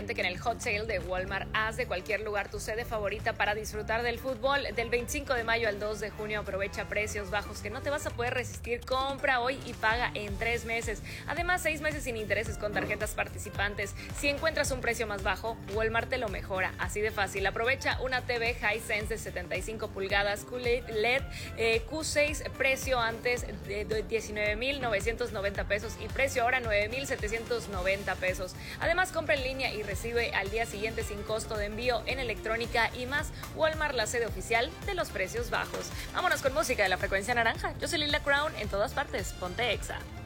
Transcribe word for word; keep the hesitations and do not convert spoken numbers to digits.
siente que en el Hot Sale de Walmart haz de cualquier lugar tu sede favorita para disfrutar del fútbol. Del veinticinco de mayo al dos de junio aprovecha precios bajos que no te vas a poder resistir. Compra hoy y paga en tres meses. Además, seis meses sin intereses con tarjetas participantes. Si encuentras un precio más bajo, Walmart te lo mejora. Así de fácil. Aprovecha una T V Hisense de setenta y cinco pulgadas Q L E D eh, Q seis, precio antes de diecinueve mil novecientos noventa pesos y precio ahora nueve mil setecientos noventa pesos. Además, compra en línea y recibe al día siguiente sin costo de envío en electrónica y más. Walmart, la sede oficial de los precios bajos. Vámonos con música de la frecuencia naranja. Yo soy Lila Crown, en todas partes. Ponte Exa.